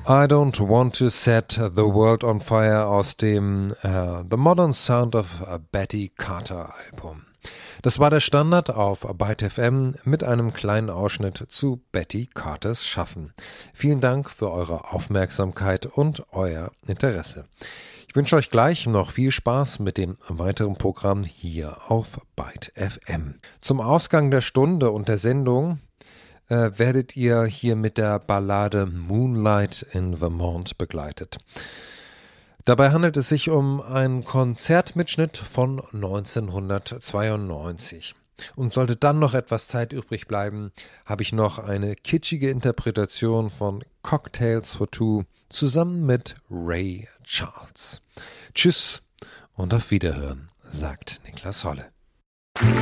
I Don't Want to Set the World on Fire aus dem The Modern Sound of Betty Carter Album. Das war der Standard auf Byte FM mit einem kleinen Ausschnitt zu Betty Carters Schaffen. Vielen Dank für eure Aufmerksamkeit und euer Interesse. Ich wünsche euch gleich noch viel Spaß mit dem weiteren Programm hier auf Byte FM. Zum Ausgang der Stunde und der Sendung werdet ihr hier mit der Ballade Moonlight in Vermont begleitet. Dabei handelt es sich um einen Konzertmitschnitt von 1992. Und sollte dann noch etwas Zeit übrig bleiben, habe ich noch eine kitschige Interpretation von Cocktails for Two zusammen mit Ray Charles. Tschüss und auf Wiederhören, sagt Niklas Holle.